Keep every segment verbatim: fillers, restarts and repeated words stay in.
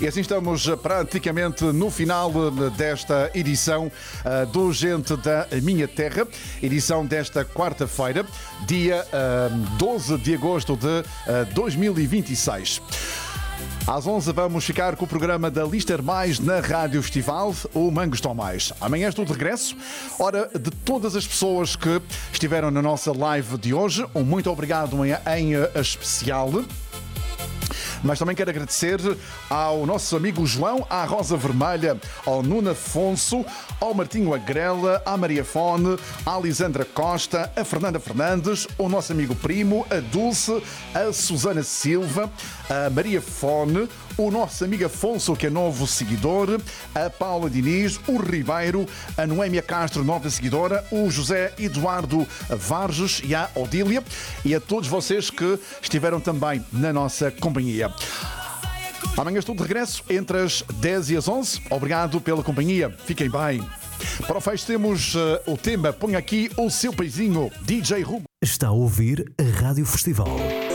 E assim estamos praticamente no final desta edição uh, do Gente da Minha Terra, edição desta quarta-feira, dia uh, doze de agosto de uh, dois mil e vinte e seis. Às onze vamos ficar com o programa da Lister Mais na Rádio Festival, o Mangos Tom Mais. Amanhã estou de regresso. Ora, de todas as pessoas que estiveram na nossa live de hoje, um muito obrigado em, em especial. Mas também quero agradecer ao nosso amigo João, à Rosa Vermelha, ao Nuno Afonso, ao Martinho Agrela, à Maria Fone, à Lisandra Costa, a Fernanda Fernandes, o nosso amigo Primo, a Dulce, a Susana Silva, a Maria Fone, o nosso amigo Afonso, que é novo seguidor, a Paula Diniz, o Ribeiro, a Noémia Castro, nova seguidora, o José Eduardo Varges e a Odília, e a todos vocês que estiveram também na nossa companhia. Amanhã estou de regresso entre as dez e as onze. Obrigado pela companhia. Fiquem bem. Para o fecho temos uh, o tema Põe Aqui o Seu Peizinho, D J Rubo. Está a ouvir a Rádio Festival.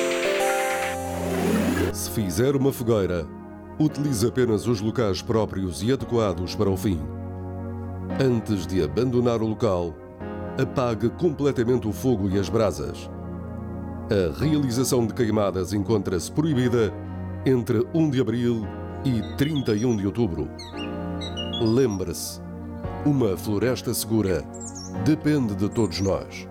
Se fizer uma fogueira, utilize apenas os locais próprios e adequados para o fim. Antes de abandonar o local, apague completamente o fogo e as brasas. A realização de queimadas encontra-se proibida entre um de abril e trinta e um de outubro. Lembre-se, uma floresta segura depende de todos nós.